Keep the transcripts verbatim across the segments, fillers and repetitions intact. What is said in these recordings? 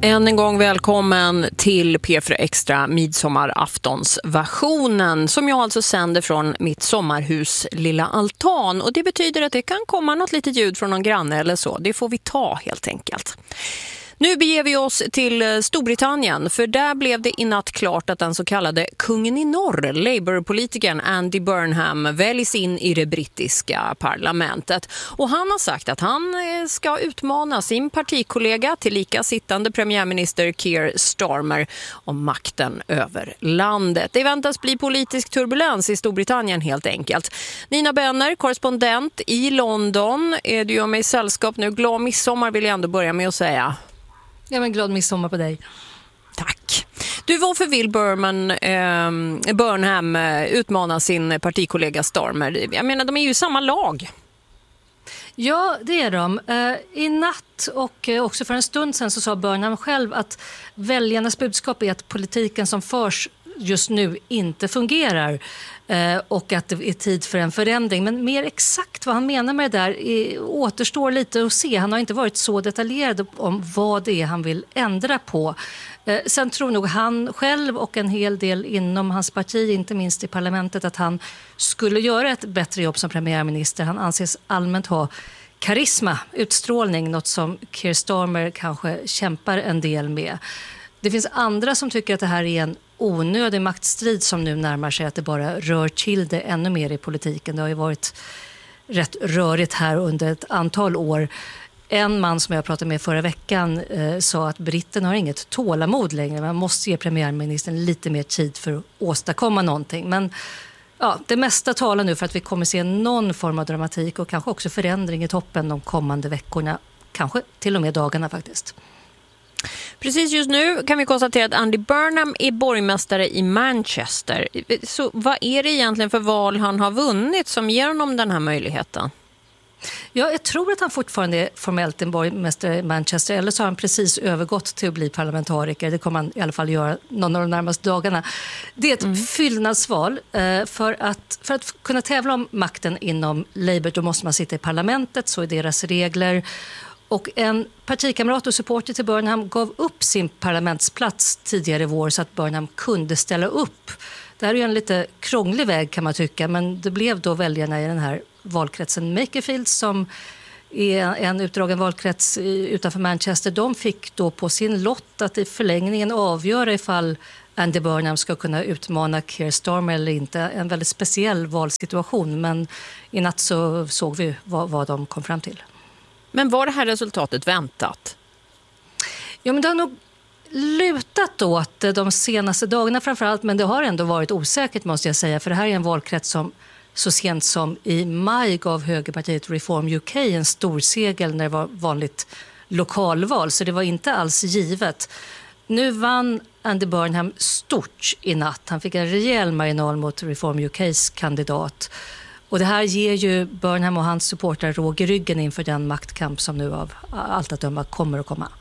Än en gång välkommen till P fyra Extra midsommaraftonsversionen som jag alltså sänder från mitt sommarhus lilla altan. Och det betyder att det kan komma något litet ljud från någon granne eller så. Det får vi ta helt enkelt. Nu beger vi oss till Storbritannien, för där blev det i natt klart att den så kallade kungen i norr, Labour-politikern Andy Burnham, väljs in i det brittiska parlamentet. Och han har sagt att han ska utmana sin partikollega till lika sittande premiärminister Keir Starmer om makten över landet. Det väntas bli politisk turbulens i Storbritannien helt enkelt. Nina Benner, korrespondent i London, är du med i sällskap nu. Glad midsommar vill jag ändå börja med att säga. Ja, men glad midsommar på dig. Tack. Du, varför vill Burman, eh, Burnham eh, utmana sin partikollega Starmer? Jag menar, de är ju i samma lag. Ja, det är de. Eh, I natt och eh, också för en stund sedan så sa Burnham själv att väljarnas budskap är att politiken som förs just nu inte fungerar eh, och att det är tid för en förändring. Men mer exakt vad han menar med det där är, återstår lite att se. Han har inte varit så detaljerad om vad det är han vill ändra på. Eh, sen tror nog han själv och en hel del inom hans parti, inte minst i parlamentet, att han skulle göra ett bättre jobb som premiärminister. Han anses allmänt ha karisma, utstrålning, något som Keir Starmer kanske kämpar en del med. Det finns andra som tycker att det här är en onödig maktstrid som nu närmar sig, att det bara rör till det ännu mer i politiken. Det har ju varit rätt rörigt här under ett antal år. En man som jag pratade med förra veckan eh, sa att britterna har inget tålamod längre. Man måste ge premiärministern lite mer tid för att åstadkomma någonting. Men ja, det mesta talar nu för att vi kommer se någon form av dramatik och kanske också förändring i toppen de kommande veckorna. Kanske till och med dagarna faktiskt. Precis, just nu kan vi konstatera att Andy Burnham är borgmästare i Manchester. Så vad är det egentligen för val han har vunnit som ger honom den här möjligheten? Ja, jag tror att han fortfarande är formellt en borgmästare i Manchester, eller så har han precis övergått till att bli parlamentariker. Det kommer han i alla fall göra någon av de närmaste dagarna. Det är ett mm. fyllnadsval. För att, för att kunna tävla om makten inom Labour då måste man sitta i parlamentet, så är deras regler. Och en partikamrat och supporter till Burnham gav upp sin parlamentsplats tidigare i vår så att Burnham kunde ställa upp. Det här är ju en lite krånglig väg kan man tycka, men det blev då väljarna i den här valkretsen Makerfield som är en utdragen valkrets utanför Manchester. De fick då på sin lott att i förlängningen avgöra ifall Andy Burnham ska kunna utmana Keir Starmer eller inte. En väldigt speciell valsituation, men i natt så såg vi vad, vad de kom fram till. Men var det här resultatet väntat? Ja, men det har nog lutat åt de senaste dagarna framförallt, men det har ändå varit osäkert måste jag säga, för det här är en valkrets som så sent som i maj gav högerpartiet Reform U K en stor seger när det var vanligt lokalval, så det var inte alls givet. Nu vann Andy Burnham stort i natt. Han fick en rejäl marginal mot Reform U K:s kandidat. Och det här ger ju Burnham och hans supportrar råg i ryggen inför den maktkamp som nu av allt att döma kommer att komma.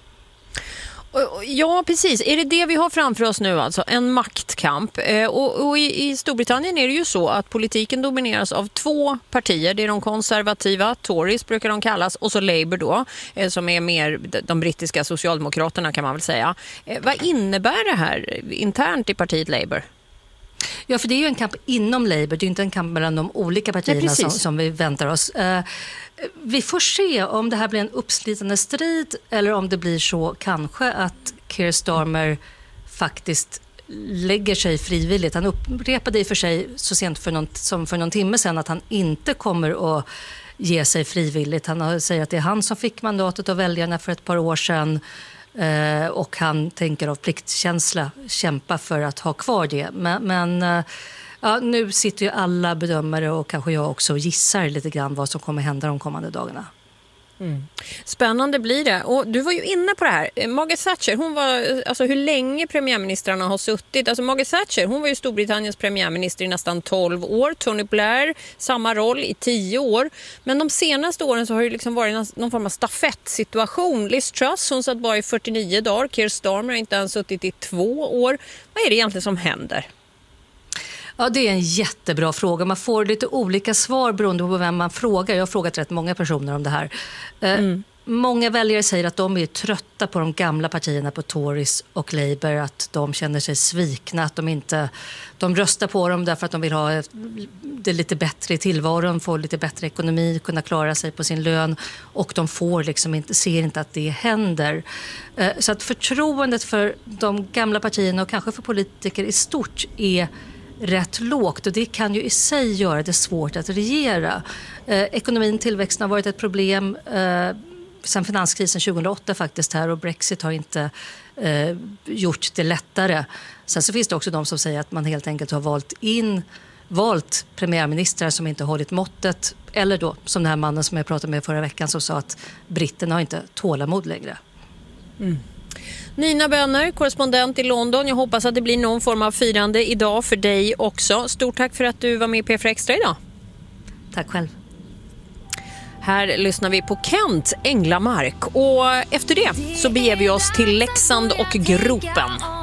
Ja, precis. Är det det vi har framför oss nu alltså? En maktkamp. Och, och i, i Storbritannien är det ju så att politiken domineras av två partier. Det är de konservativa, Tories brukar de kallas, och så Labour då, som är mer de brittiska socialdemokraterna kan man väl säga. Vad innebär det här internt i partiet Labour? Ja, för det är ju en kamp inom Labour, det är ju inte en kamp mellan de olika partierna ja, som, som vi väntar oss. Eh, vi får se om det här blir en uppslitande strid eller om det blir så kanske att Keir Starmer faktiskt lägger sig frivilligt. Han upprepade i för sig så sent för någon, som för någon timme sedan att han inte kommer att ge sig frivilligt. Han säger att det är han som fick mandatet av väljarna för ett par år sedan. Uh, och han tänker av pliktkänsla kämpa för att ha kvar det. Men, men uh, ja, nu sitter ju alla bedömare och kanske jag också gissar lite grann vad som kommer hända de kommande dagarna. Mm. Spännande blir det. Och du var ju inne på det här. Margaret Thatcher, hon var, alltså hur länge premiärministrarna har suttit. Alltså Margaret Thatcher, hon var ju Storbritanniens premiärminister i nästan tolv år. Tony Blair, samma roll i tio år. Men de senaste åren så har det liksom varit någon form av stafettsituation. Liz Truss, hon satt bara i fyrtionio dagar. Keir Starmer har inte ens suttit i två år. Vad är det egentligen som händer? Ja, det är en jättebra fråga. Man får lite olika svar beroende på vem man frågar. Jag har frågat rätt många personer om det här. Mm. Många väljare säger att de är trötta på de gamla partierna, på Tories och Labour, att de känner sig svikna, att de inte de röstar på dem därför att de vill ha det lite bättre i tillvaron, få lite bättre ekonomi, kunna klara sig på sin lön, och de får liksom inte, ser inte att det händer. Så att förtroendet för de gamla partierna och kanske för politiker i stort är rätt lågt, och det kan ju i sig göra det svårt att regera. Ekonomin, tillväxten har varit ett problem sen finanskrisen tjugohundraåtta faktiskt här, och Brexit har inte eh, gjort det lättare. Sen så finns det också de som säger att man helt enkelt har valt in valt premiärministrar som inte hållit måttet, eller då som den här mannen som jag pratade med förra veckan som sa att britterna har inte tålamod längre. Mm. Nina Bönner, korrespondent i London. Jag hoppas att det blir någon form av firande idag för dig också. Stort tack för att du var med i P fyra Extra idag. Tack själv. Här lyssnar vi på Kent Änglamark, och efter det så beger vi oss till Leksand och Gropen.